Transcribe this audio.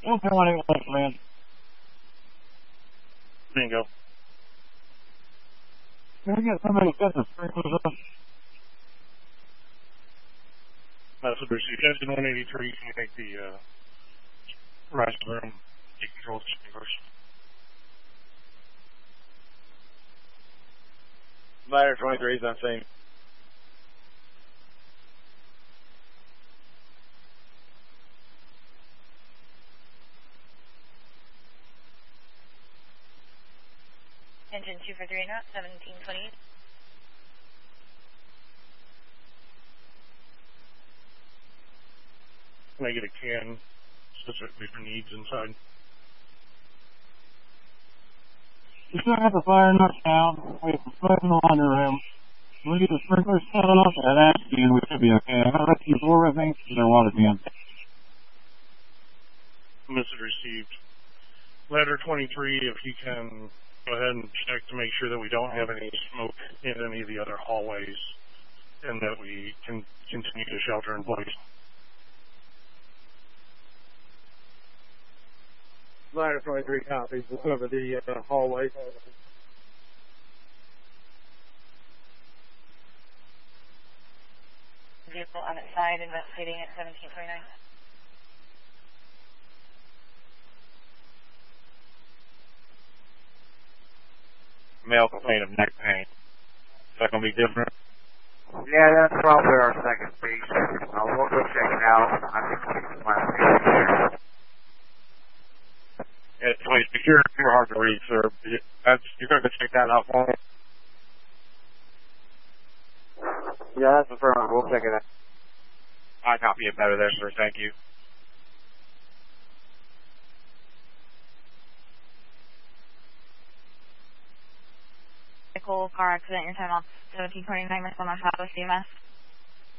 Okay, what do you want, man? Bingo. Can we get somebody to set the sprinklers up? Message received. Engine 183, can you make the rise room decontrol chambers? Ladder 23 is on scene. Engine 243 knot, 1728. Can I get a can specifically for needs inside? You still got the fire nuts down. We have some smoke in the laundry room. We get the sprinklers set off at that can, we should be okay. I'm going to let you blow everything to their water can. Message received. Ladder 23, if you can go ahead and check to make sure that we don't have any smoke in any of the other hallways and that we can continue to shelter in place. Ladder 23 copies. We'll cover the hallway. Vehicle on its side, investigating at 1729. Male complaint of neck pain. Is that going to be different? Yeah, that's probably our second piece. We'll go check it out. I think it's my here. It's please be sure it's hard to read, sir. You're going to check that out for me? Yeah, that's the front. We'll check it out. I copy it better there, sir. Thank you. Vehicle car accident, your time off 1729, Mr. Machado, CMS.